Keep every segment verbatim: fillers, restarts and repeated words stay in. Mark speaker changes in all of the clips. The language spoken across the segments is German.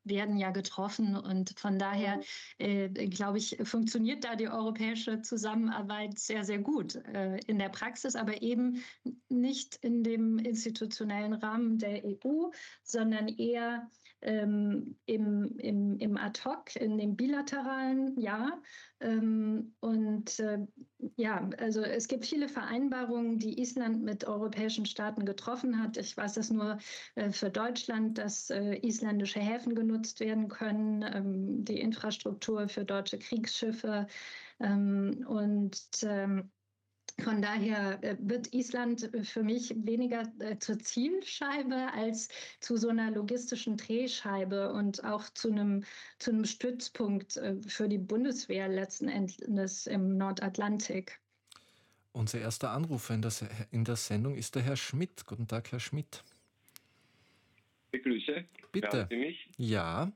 Speaker 1: werden ja getroffen. Und von daher, äh, glaube ich, funktioniert da die europäische Zusammenarbeit sehr, sehr gut äh, in der Praxis, aber eben nicht in dem institutionellen Rahmen der E U, sondern eher ähm, im, im, im Ad-hoc, in dem bilateralen, ja. Ähm, und äh, ja, also es gibt viele Vereinbarungen, die Island mit europäischen Staaten getroffen hat. Ich weiß es nur äh, für Deutschland, dass äh, isländische Häfen genutzt werden können, ähm, die Infrastruktur für deutsche Kriegsschiffe ähm, und ähm, von daher äh, wird Island für mich weniger äh, zur Zielscheibe als zu so einer logistischen Drehscheibe und auch zu einem, zu einem Stützpunkt äh, für die Bundeswehr letzten Endes im Nordatlantik.
Speaker 2: Unser erster Anrufer in der, in der Sendung ist der Herr Schmidt. Guten Tag, Herr Schmidt.
Speaker 3: Begrüße.
Speaker 2: Bitte.
Speaker 3: Hören Sie mich?
Speaker 2: Ja.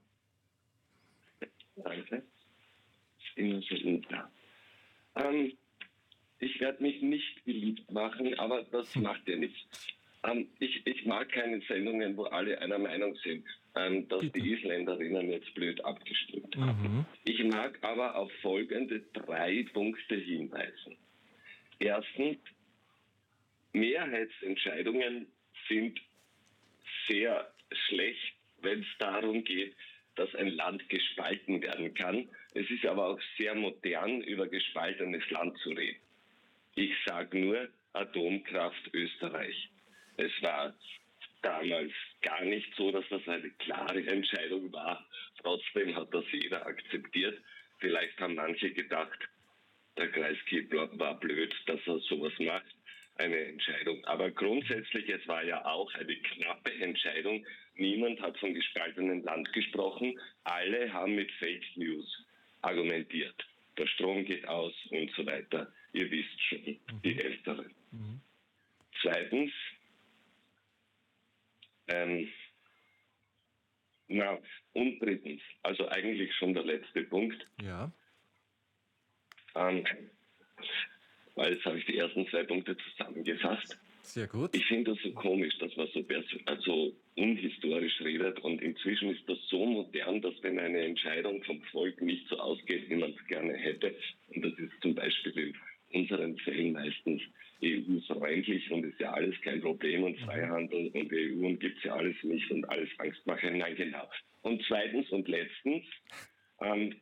Speaker 3: Danke. Immer so unklar. Ähm, Ich werde mich nicht beliebt machen, aber das macht ja nichts. Ähm, ich, ich mag keine Sendungen, wo alle einer Meinung sind, ähm, dass
Speaker 2: Bitte.
Speaker 3: die Isländerinnen jetzt blöd abgestimmt haben.
Speaker 2: Mhm.
Speaker 3: Ich mag aber auf folgende drei Punkte hinweisen. Erstens, Mehrheitsentscheidungen sind sehr schlecht, wenn es darum geht, dass ein Land gespalten werden kann. Es ist aber auch sehr modern, über gespaltenes Land zu reden. Ich sage nur Atomkraft Österreich. Es war damals gar nicht so, dass das eine klare Entscheidung war. Trotzdem hat das jeder akzeptiert. Vielleicht haben manche gedacht, der Kreisky war blöd, dass er sowas macht. Eine Entscheidung. Aber grundsätzlich, es war ja auch eine knappe Entscheidung. Niemand hat von gespaltenem Land gesprochen. Alle haben mit Fake News argumentiert. Der Strom geht aus und so weiter. Ihr wisst schon, die Älteren. Mhm. Zweitens, ähm, na, und drittens, also eigentlich schon der letzte Punkt.
Speaker 2: Ja.
Speaker 3: Ähm, weil jetzt habe ich die ersten zwei Punkte zusammengefasst.
Speaker 2: Sehr gut.
Speaker 3: Ich finde das so komisch, dass man so pers- also unhistorisch redet und inzwischen ist das so modern, dass wenn eine Entscheidung vom Volk nicht so ausgeht, wie man es gerne hätte, und das ist zum Beispiel in unseren Fällen meistens E U-freundlich und ist ja alles kein Problem und Freihandel und E U und gibt es ja alles nicht und alles Angstmachen, nein genau. Und zweitens und letztens, ähm,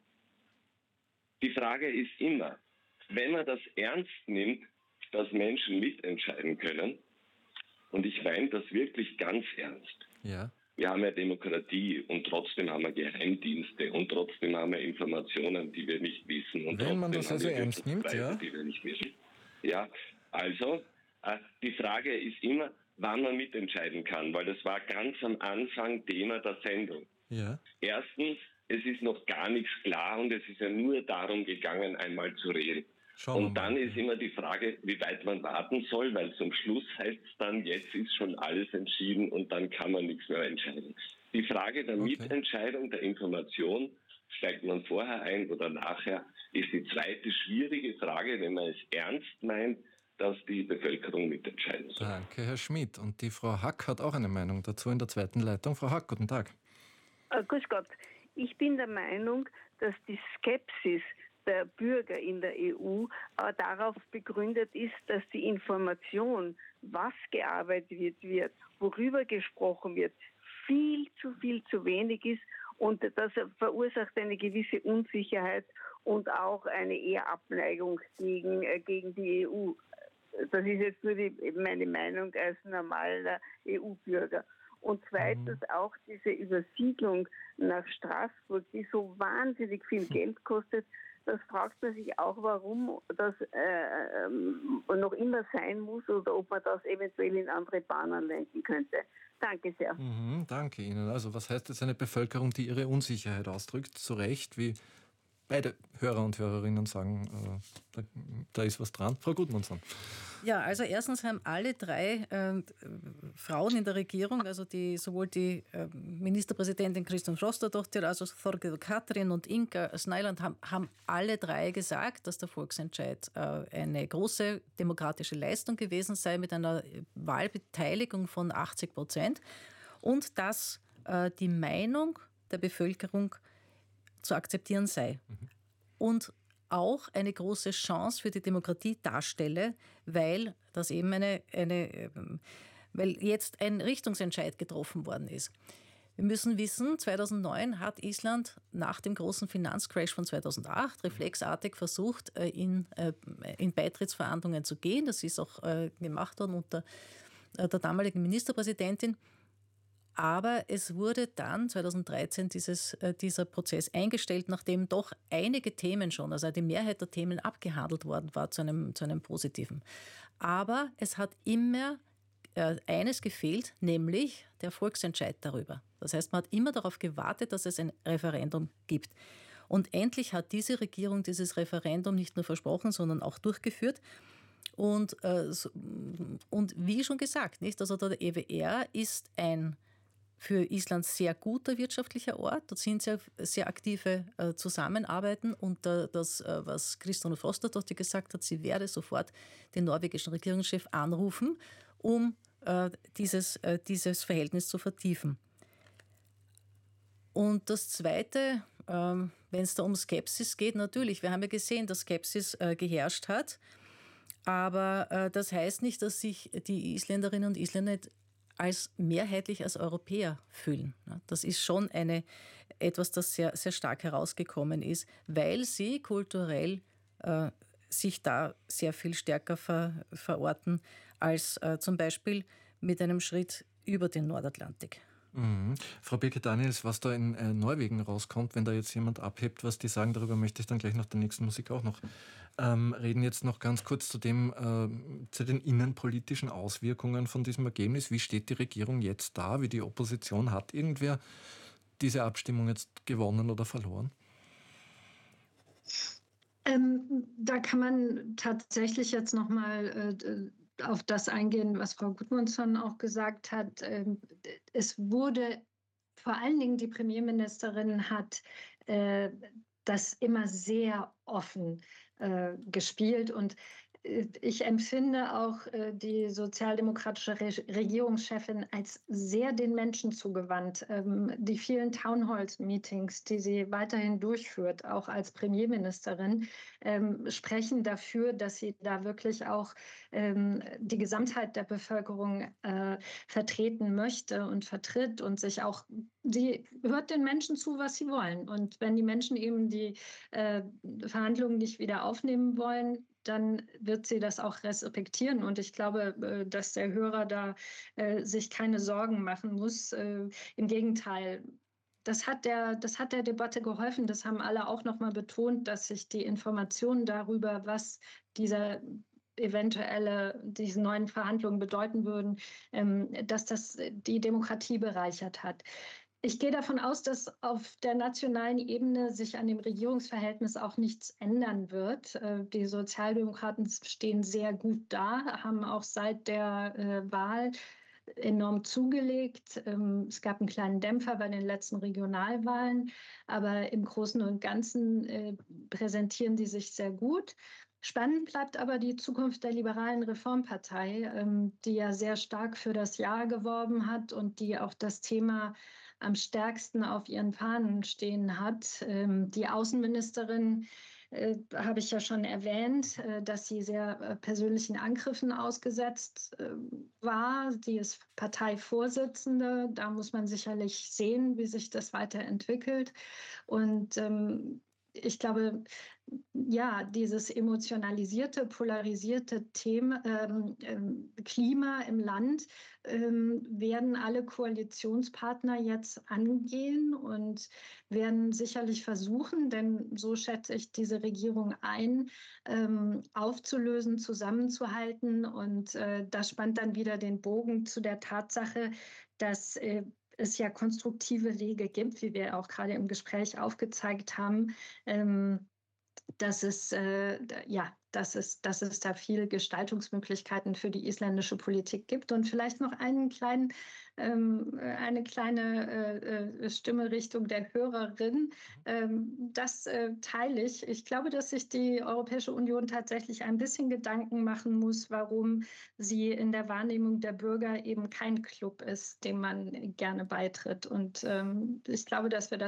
Speaker 3: die Frage ist immer, wenn man das ernst nimmt, dass Menschen mitentscheiden können, und ich meine das wirklich ganz ernst.
Speaker 2: Ja.
Speaker 3: Wir haben ja Demokratie und trotzdem haben wir Geheimdienste und trotzdem haben wir Informationen, die wir nicht wissen. Und
Speaker 2: Wenn man
Speaker 3: trotzdem
Speaker 2: das also
Speaker 3: haben wir
Speaker 2: ernst nimmt,
Speaker 3: Preise,
Speaker 2: ja.
Speaker 3: die wir nicht wissen. Ja, also äh, die Frage ist immer, wann man mitentscheiden kann, weil das war ganz am Anfang Thema der Sendung.
Speaker 2: Ja.
Speaker 3: Erstens, es ist noch gar nichts klar und es ist ja nur darum gegangen, einmal zu reden.
Speaker 2: Schauen
Speaker 3: Und
Speaker 2: wir
Speaker 3: dann
Speaker 2: mal.
Speaker 3: ist immer die Frage, wie weit man warten soll, weil zum Schluss heißt es dann, jetzt ist schon alles entschieden und dann kann man nichts mehr entscheiden. Die Frage der
Speaker 2: Okay.
Speaker 3: Mitentscheidung, der Information, steigt man vorher ein oder nachher, ist die zweite schwierige Frage, wenn man es ernst meint, dass die Bevölkerung mitentscheiden soll.
Speaker 2: Danke, Herr Schmidt. Und die Frau Hack hat auch eine Meinung dazu in der zweiten Leitung. Frau Hack, guten Tag.
Speaker 4: Äh, grüß Gott. Ich bin der Meinung, dass die Skepsis der Bürger in der E U äh, darauf begründet ist, dass die Information, was gearbeitet wird, worüber gesprochen wird, viel zu viel zu wenig ist und das verursacht eine gewisse Unsicherheit und auch eine eher Abneigung gegen, äh, gegen die E U. Das ist jetzt nur die, meine Meinung als normaler E U-Bürger. Und zweitens auch diese Übersiedlung nach Straßburg, die so wahnsinnig viel Geld kostet. Das fragt man sich auch, warum das äh, ähm, noch immer sein muss oder ob man das eventuell in andere Bahnen lenken könnte. Danke sehr.
Speaker 2: Mhm, danke Ihnen. Also was heißt jetzt eine Bevölkerung, die ihre Unsicherheit ausdrückt? Zu Recht, wie beide Hörer und Hörerinnen sagen, äh, da, da ist was dran. Frau Gudmundsson.
Speaker 5: Ja, also erstens haben alle drei äh, Frauen in der Regierung, also die, sowohl die äh, Ministerpräsidentin Kristian Frostadóttir, also Þorgerður Katrín und Inga Snæland, haben, haben alle drei gesagt, dass der Volksentscheid äh, eine große demokratische Leistung gewesen sei mit einer Wahlbeteiligung von achtzig Prozent und dass äh, die Meinung der Bevölkerung zu akzeptieren sei. Mhm. Und auch eine große Chance für die Demokratie darstelle, weil das eben eine, eine, weil jetzt ein Richtungsentscheid getroffen worden ist. Wir müssen wissen, zweitausendneun hat Island nach dem großen Finanzcrash von zweitausendacht reflexartig versucht, in, in Beitrittsverhandlungen zu gehen. Das ist auch gemacht worden unter der damaligen Ministerpräsidentin. Aber es wurde dann zweitausenddreizehn dieses, dieser Prozess eingestellt, nachdem doch einige Themen schon, also die Mehrheit der Themen abgehandelt worden war zu einem, zu einem Positiven. Aber es hat immer äh, eines gefehlt, nämlich der Volksentscheid darüber. Das heißt, man hat immer darauf gewartet, dass es ein Referendum gibt. Und endlich hat diese Regierung dieses Referendum nicht nur versprochen, sondern auch durchgeführt. Und, äh, und wie schon gesagt, nicht? Also der E W R ist ein für Island sehr guter wirtschaftlicher Ort. Dort sind sehr, sehr aktive äh, Zusammenarbeiten. Und äh, das, äh, was Kristrún Frostadóttir gesagt hat, sie werde sofort den norwegischen Regierungschef anrufen, um äh, dieses, äh, dieses Verhältnis zu vertiefen. Und das Zweite, ähm, wenn es da um Skepsis geht, natürlich, wir haben ja gesehen, dass Skepsis äh, geherrscht hat. Aber äh, das heißt nicht, dass sich die Isländerinnen und Isländer nicht als mehrheitlich als Europäer fühlen. Das ist schon eine, etwas, das sehr, sehr stark herausgekommen ist, weil sie kulturell äh, sich da sehr viel stärker ver, verorten als äh, zum Beispiel mit einem Schritt über den Nordatlantik.
Speaker 2: Mhm. Frau Birke-Daniels, was da in äh, Norwegen rauskommt, wenn da jetzt jemand abhebt, was die sagen, darüber möchte ich dann gleich nach der nächsten Musik auch noch ähm, reden. Jetzt noch ganz kurz zu dem, äh, zu den innenpolitischen Auswirkungen von diesem Ergebnis. Wie steht die Regierung jetzt da? Wie die Opposition? Hat irgendwer diese Abstimmung jetzt gewonnen oder verloren?
Speaker 1: Ähm, da kann man tatsächlich jetzt noch mal äh, auf das eingehen, was Frau Gudmundsson auch gesagt hat. Es wurde, vor allen Dingen die Premierministerin hat äh, das immer sehr offen äh, gespielt und ich empfinde auch äh, die sozialdemokratische Re Regierungschefin als sehr den Menschen zugewandt. Ähm, die vielen Townhall-Meetings, die sie weiterhin durchführt, auch als Premierministerin, ähm, sprechen dafür, dass sie da wirklich auch ähm, die Gesamtheit der Bevölkerung äh, vertreten möchte und vertritt und sich auch, sie hört den Menschen zu, was sie wollen. Und wenn die Menschen eben die äh, Verhandlungen nicht wieder aufnehmen wollen, dann wird sie das auch respektieren. Und ich glaube, dass der Hörer da äh, sich keine Sorgen machen muss. Äh, Im Gegenteil, das hat, der, das hat der Debatte geholfen. Das haben alle auch nochmal betont, dass sich die Informationen darüber, was dieser eventuelle, diese neuen Verhandlungen bedeuten würden, ähm, dass das die Demokratie bereichert hat. Ich gehe davon aus, dass auf der nationalen Ebene sich an dem Regierungsverhältnis auch nichts ändern wird. Die Sozialdemokraten stehen sehr gut da, haben auch seit der Wahl enorm zugelegt. Es gab einen kleinen Dämpfer bei den letzten Regionalwahlen, aber im Großen und Ganzen präsentieren die sich sehr gut. Spannend bleibt aber die Zukunft der liberalen Reformpartei, die ja sehr stark für das Ja geworben hat und die auch das Thema am stärksten auf ihren Fahnen stehen hat. Die Außenministerin äh, habe ich ja schon erwähnt, äh, dass sie sehr äh, persönlichen Angriffen ausgesetzt äh, war. Sie ist Parteivorsitzende. Da muss man sicherlich sehen, wie sich das weiterentwickelt. Und ähm, ich glaube, ja, dieses emotionalisierte, polarisierte Thema, ähm, ähm, Klima im Land ähm, werden alle Koalitionspartner jetzt angehen und werden sicherlich versuchen, denn so schätze ich diese Regierung ein, ähm, aufzulösen, zusammenzuhalten. Und äh, das spannt dann wieder den Bogen zu der Tatsache, dass äh, es ja konstruktive Wege gibt, wie wir auch gerade im Gespräch aufgezeigt haben, ähm, dass es, äh, ja, dass es, dass es da viele Gestaltungsmöglichkeiten für die isländische Politik gibt. Und vielleicht noch einen kleinen, ähm, eine kleine äh, Stimme Richtung der Hörerin. Ähm, das äh, teile ich. Ich glaube, dass sich die Europäische Union tatsächlich ein bisschen Gedanken machen muss, warum sie in der Wahrnehmung der Bürger eben kein Club ist, dem man gerne beitritt. Und ähm, ich glaube, dass wir das